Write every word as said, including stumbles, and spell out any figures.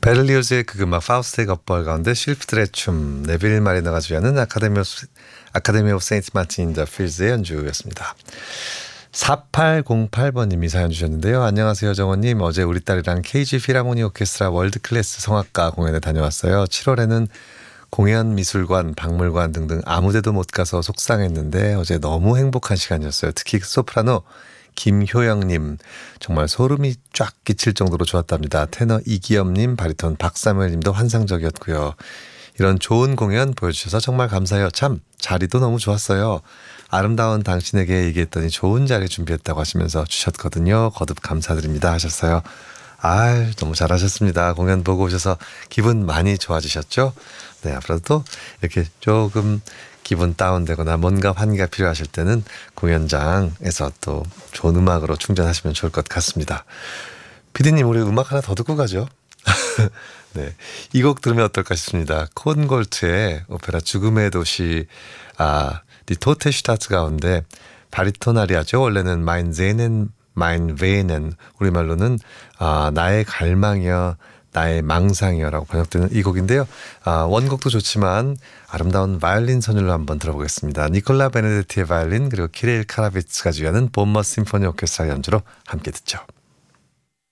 베를리오즈의 극음악 파우스트의 겉벌 가운데 실프들의 춤, 네빌 마리너가 주연은 아카데미 오브, 아카데미 오브 세인트 마틴 인 더 필즈의 연주였습니다. 사팔공팔 번님이 사연 주셨는데요. 안녕하세요 정원님. 어제 우리 딸이랑 케이지 필하모니 오케스트라 월드클래스 성악가 공연에 다녀왔어요. 칠월에는 공연, 미술관, 박물관 등등 아무데도 못 가서 속상했는데 어제 너무 행복한 시간이었어요. 특히 소프라노 김효영님 정말 소름이 쫙 끼칠 정도로 좋았답니다. 테너 이기엽님, 바리톤 박사무엘님도 환상적이었고요. 이런 좋은 공연 보여주셔서 정말 감사해요. 참 자리도 너무 좋았어요. 아름다운 당신에게 얘기했더니 좋은 자리 준비했다고 하시면서 주셨거든요. 거듭 감사드립니다 하셨어요. 아, 너무 잘하셨습니다. 공연 보고 오셔서 기분 많이 좋아지셨죠? 네, 앞으로도 이렇게 조금 기분 다운되거나 뭔가 환기가 필요하실 때는 공연장에서 또 좋은 음악으로 충전하시면 좋을 것 같습니다. 피디님, 우리 음악 하나 더 듣고 가죠. 네, 이 곡 들으면 어떨까 싶습니다. 콘골트의 오페라 죽음의 도시 아, 디 토테 슈타트 가운데 바리톤 아리아죠. 원래는 마인 제넨 마인 베이넨, 우리말로는 아, 나의 갈망이여 나의 망상이여라고 번역되는 이 곡인데요. 아, 원곡도 좋지만 아름다운 바이올린 선율로 한번 들어보겠습니다. 니콜라 베네데티의 바이올린 그리고 키릴 카라비츠가 주연은 본머스 심포니 오케스트라 연주로 함께 듣죠.